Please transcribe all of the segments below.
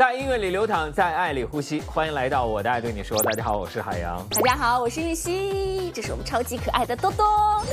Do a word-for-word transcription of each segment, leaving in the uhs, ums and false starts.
在音乐里流淌，在爱里呼吸。欢迎来到我的爱对你说。大家好，我是海洋。 大家好，我是玉溪。这是我们超级可爱的多多。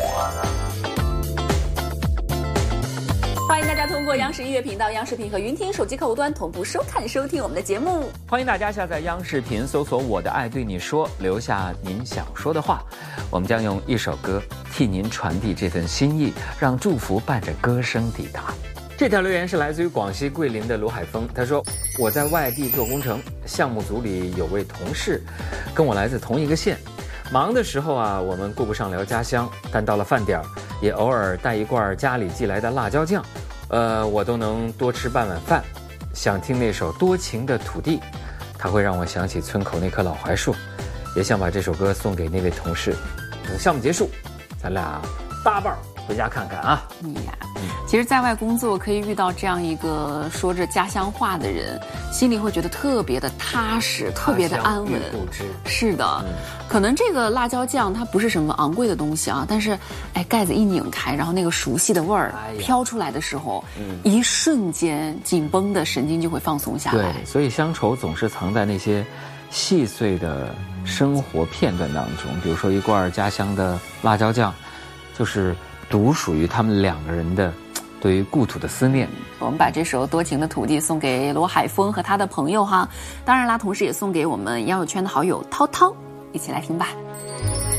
欢迎大家通过央视音乐频道、央视频和云听手机客户端同步收看收听我们的节目。 欢迎大家下载央视频，搜索我的爱对你说，留下您想说的话。我们将用一首歌替您传递这份心意，让祝福伴着歌声抵达。这条留言是来自于广西桂林的卢海峰，他说：我在外地做工程，项目组里有位同事跟我来自同一个县，忙的时候啊，我们顾不上聊家乡，但到了饭点儿，也偶尔带一罐家里寄来的辣椒酱，呃，我都能多吃半碗饭。想听那首《多情的土地》，它会让我想起村口那棵老槐树，也想把这首歌送给那位同事。等项目结束，咱俩搭伴回家看看啊。 哎呀，其实在外工作可以遇到这样一个说着家乡话的人，心里会觉得特别的踏实，特别的安稳。是的、嗯、可能这个辣椒酱它不是什么昂贵的东西啊，但是哎，盖子一拧开，然后那个熟悉的味儿飘出来的时候、嗯、一瞬间紧绷的神经就会放松下来。 对，所以乡愁总是藏在那些细碎的生活片段当中，比如说一罐家乡的辣椒酱，就是独属于他们两个人的对于故土的思念。 我们把这首《多情的土地》送给罗海峰和他的朋友哈，当然啦，同时也送给我们杨友圈的好友涛涛，一起来听吧。